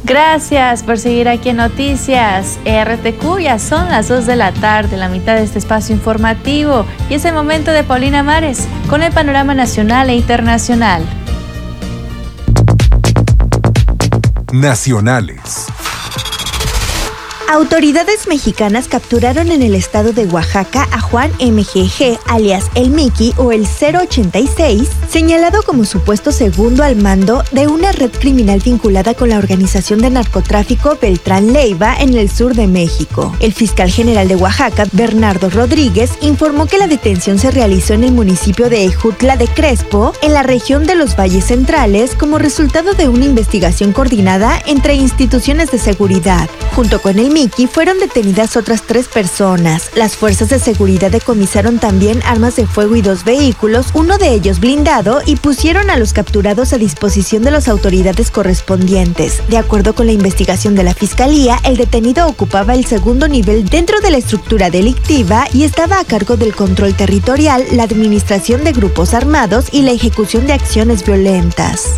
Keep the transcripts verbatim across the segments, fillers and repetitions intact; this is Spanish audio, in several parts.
Gracias por seguir aquí en Noticias R T Q. Ya son las dos de la tarde, la mitad de este espacio informativo. Y es el momento de Paulina Mares con el panorama nacional e internacional. Nacionales. Autoridades mexicanas capturaron en el estado de Oaxaca a Juan M G G, alias El Mickey o el cero ochenta y seis, señalado como supuesto segundo al mando de una red criminal vinculada con la organización de narcotráfico Beltrán Leiva en el sur de México. El fiscal general de Oaxaca, Bernardo Rodríguez, informó que la detención se realizó en el municipio de Ejutla de Crespo, en la región de los Valles Centrales, como resultado de una investigación coordinada entre instituciones de seguridad. Junto con el Mickey fueron detenidas otras tres personas. Las fuerzas de seguridad decomisaron también armas de fuego y dos vehículos, uno de ellos blindado, y pusieron a los capturados a disposición de las autoridades correspondientes. De acuerdo con la investigación de la Fiscalía, el detenido ocupaba el segundo nivel dentro de la estructura delictiva y estaba a cargo del control territorial, la administración de grupos armados y la ejecución de acciones violentas.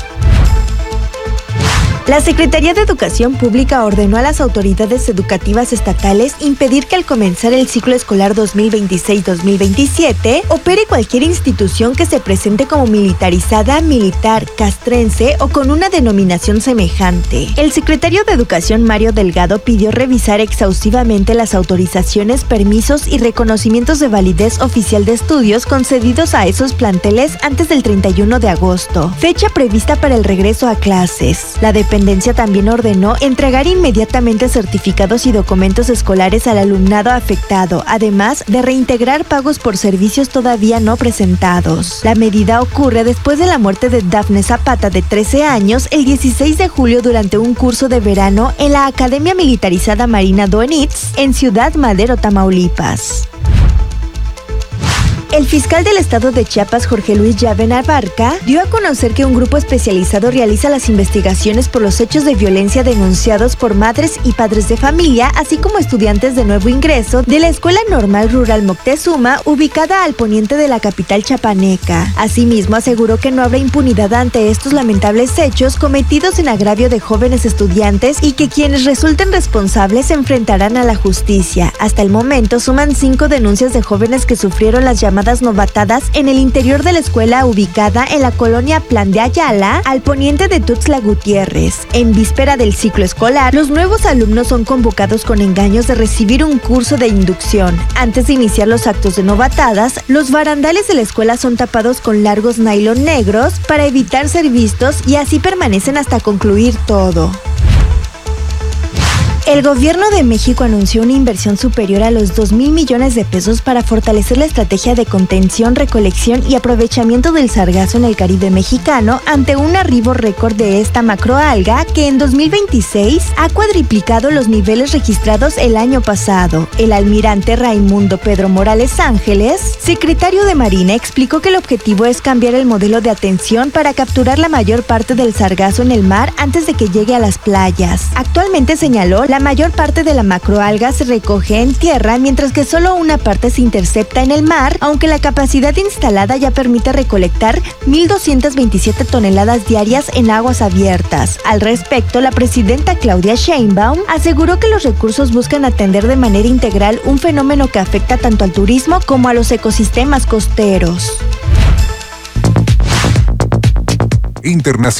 La Secretaría de Educación Pública ordenó a las autoridades educativas estatales impedir que al comenzar el ciclo escolar dos mil veintiséis dos mil veintisiete opere cualquier institución que se presente como militarizada, militar, castrense o con una denominación semejante. El secretario de Educación, Mario Delgado, pidió revisar exhaustivamente las autorizaciones, permisos y reconocimientos de validez oficial de estudios concedidos a esos planteles antes del treinta y uno de agosto, fecha prevista para el regreso a clases. La dependencia también ordenó entregar inmediatamente certificados y documentos escolares al alumnado afectado, además de reintegrar pagos por servicios todavía no presentados. La medida ocurre después de la muerte de Dafne Zapata, de trece años, el dieciséis de julio durante un curso de verano en la Academia Militarizada Marina Doenitz, en Ciudad Madero, Tamaulipas. El fiscal del estado de Chiapas, Jorge Luis Llaven Abarca, dio a conocer que un grupo especializado realiza las investigaciones por los hechos de violencia denunciados por madres y padres de familia, así como estudiantes de nuevo ingreso de la Escuela Normal Rural Moctezuma, ubicada al poniente de la capital chiapaneca. Asimismo, aseguró que no habrá impunidad ante estos lamentables hechos cometidos en agravio de jóvenes estudiantes y que quienes resulten responsables se enfrentarán a la justicia. Hasta el momento suman cinco denuncias de jóvenes que sufrieron las llamadas novatadas en el interior de la escuela ubicada en la colonia Plan de Ayala, al poniente de Tuxtla Gutiérrez. En víspera del ciclo escolar, los nuevos alumnos son convocados con engaños de recibir un curso de inducción. Antes de iniciar los actos de novatadas, los barandales de la escuela son tapados con largos nylon negros para evitar ser vistos y así permanecen hasta concluir todo. El gobierno de México anunció una inversión superior a los dos mil millones de pesos para fortalecer la estrategia de contención, recolección y aprovechamiento del sargazo en el Caribe mexicano ante un arribo récord de esta macroalga que en dos mil veintiséis ha cuadriplicado los niveles registrados el año pasado. El almirante Raimundo Pedro Morales Ángeles, secretario de Marina, explicó que el objetivo es cambiar el modelo de atención para capturar la mayor parte del sargazo en el mar antes de que llegue a las playas. Actualmente, señaló, la La mayor parte de la macroalga se recoge en tierra, mientras que solo una parte se intercepta en el mar, aunque la capacidad instalada ya permite recolectar mil doscientas veintisiete toneladas diarias en aguas abiertas. Al respecto, la presidenta Claudia Sheinbaum aseguró que los recursos buscan atender de manera integral un fenómeno que afecta tanto al turismo como a los ecosistemas costeros. Internacional.